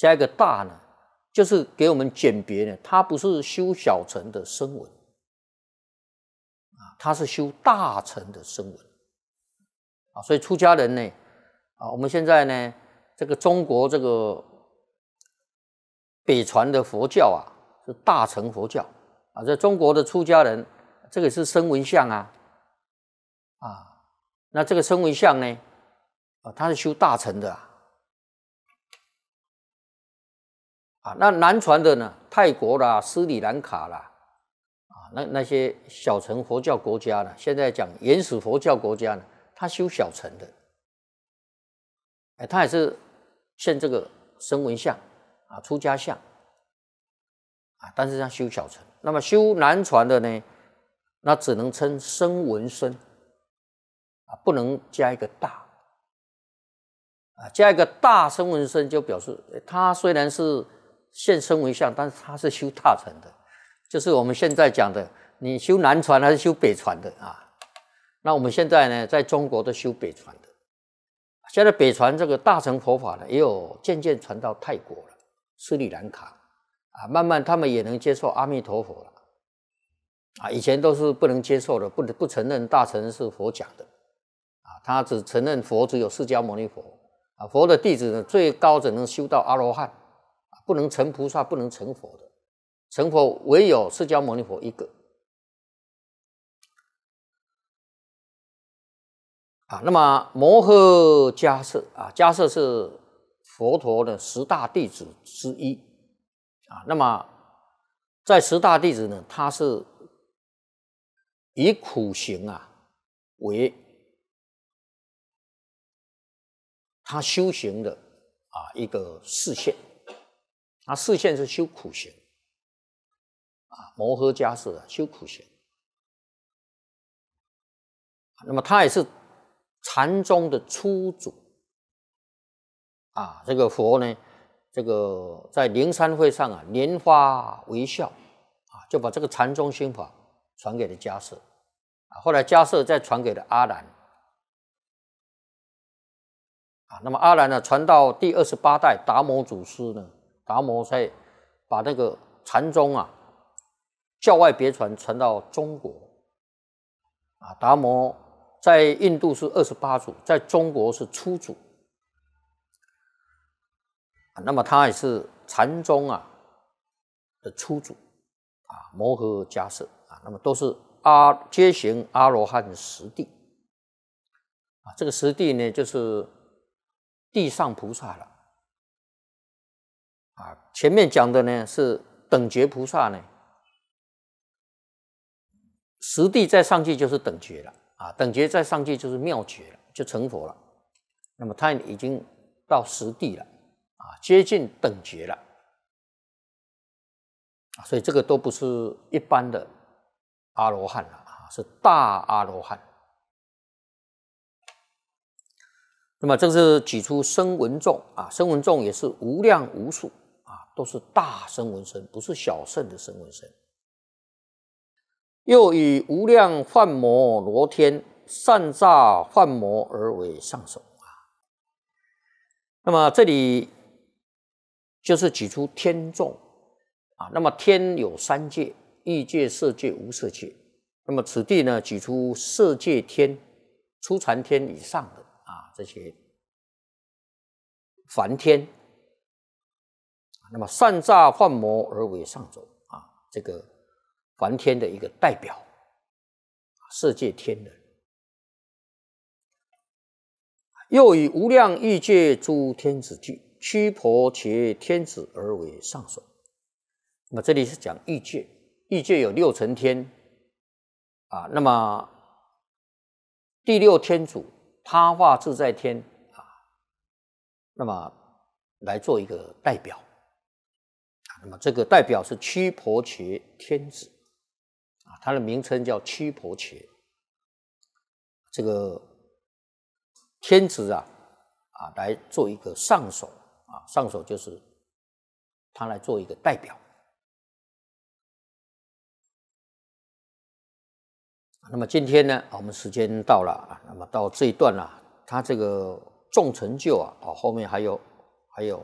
加一个大呢，就是给我们鉴别呢，它不是修小乘的声闻啊，它是修大乘的声闻啊。所以出家人呢，啊，我们现在呢，这个中国这个北传的佛教啊，是大乘佛教啊。在中国的出家人，这个是声闻相啊，那这个声闻相呢，他是修大乘的那南传的呢，泰国啦、斯里兰卡啦，那些小乘佛教国家呢，现在讲原始佛教国家呢，他修小乘的，他也是现这个声闻相出家相但是他修小乘。那么修南传的呢，那只能称声闻身不能加一个大加一个大声闻身，就表示他虽然是现声闻相，但是他是修大乘的，就是我们现在讲的，你修南传还是修北传的那我们现在呢，在中国都修北传的，现在北传这个大乘佛法呢，也有渐渐传到泰国了、斯里兰卡慢慢他们也能接受阿弥陀佛了以前都是不能接受的，不承认大乘是佛讲的他只承认佛只有释迦牟尼佛佛的弟子呢，最高只能修到阿罗汉不能成菩萨，不能成佛的，成佛唯有释迦牟尼佛一个那么摩诃迦叶迦叶是佛陀的10大弟子之一那么在10大弟子呢，他是以苦行为他修行的一个示现，他示现是修苦行摩诃迦叶修苦行那么他也是禅宗的初祖这个佛呢，这个在灵山会上莲花微笑就把这个禅宗心法传给了迦叶后来迦叶再传给了阿难那么阿难呢，传到第28代达摩祖师呢，达摩才把那个禅宗教外别传到中国达摩在印度是28祖，在中国是初祖那么他也是禅宗的初祖摩诃迦叶那么都是皆行阿罗汉10地这个10地呢，就是地上菩萨了前面讲的呢是等觉菩萨呢10地再上去就是等觉了等觉再上去就是妙觉了，就成佛了。那么他已经到10地了接近等觉了所以这个都不是一般的阿罗汉了是大阿罗汉。那么这是举出声闻众声闻众也是无量无数都是大声闻身，不是小乘的声闻身。又以无量梵摩罗天善诈梵摩而为上首那么这里就是举出天众那么天有3界，欲界、色界、无色界。那么此地呢，举出色界天、初禅天以上的这些梵天那么善诈梵摩而为上首这个梵天的一个代表色界天人。又以无量欲界诸天子具，须婆伽天子而为上首。那么这里是讲欲界，欲界有6层天那么第6天主他化自在天那么来做一个代表那么这个代表是须婆伽天子它的名称叫须婆伽。这个天子来做一个上首上首就是他来做一个代表。那么今天呢，我们时间到了那么到这一段他这个众成就后面还有